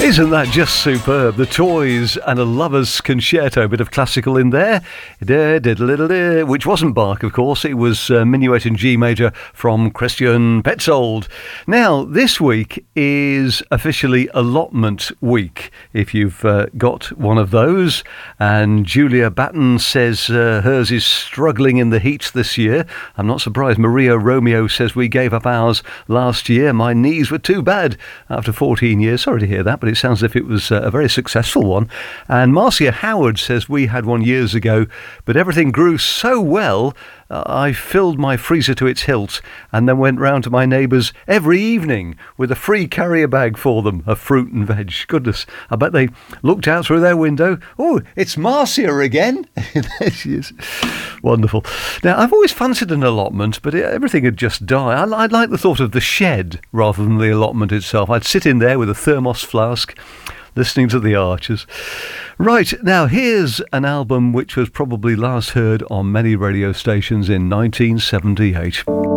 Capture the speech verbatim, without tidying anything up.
Isn't that just superb? The Toys and a Lover's Concerto, a bit of classical in there, which wasn't Bach, of course. It was uh, Minuet in G major from Christian Petzold. Now, this week is officially allotment week, if you've uh, got one of those. And Julia Batten says uh, hers is struggling in the heat this year. I'm not surprised. Maria Romeo says we gave up ours last year. My knees were too bad after fourteen years. Sorry to hear that, but it sounds as if it was a very successful one. And Marcia Howard says we had one years ago, but everything grew so well, uh, I filled my freezer to its hilt and then went round to my neighbours every evening with a free carrier bag for them of fruit and veg. Goodness, I bet they looked out through their window. Oh, it's Marcia again. There she is. Wonderful. Now, I've always fancied an allotment, but it, everything had just died. I, I like the thought of the shed rather than the allotment itself. I'd sit in there with a thermos flask, listening to the Archers. Right, now here's an album which was probably last heard on many radio stations in nineteen seventy-eight.